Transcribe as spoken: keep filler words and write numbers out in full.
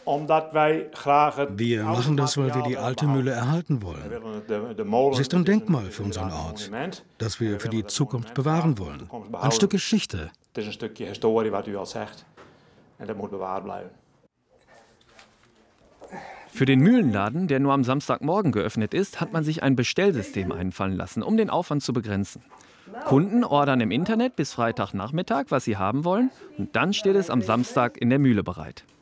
Wir machen das, weil wir die alte Mühle erhalten wollen. Sie ist ein Denkmal für unseren Ort, das wir für die Zukunft bewahren wollen. Ein Stück Geschichte. Für den Mühlenladen, der nur am Samstagmorgen geöffnet ist, hat man sich ein Bestellsystem einfallen lassen, um den Aufwand zu begrenzen. Kunden ordern im Internet bis Freitagnachmittag, was sie haben wollen, und dann steht es am Samstag in der Mühle bereit.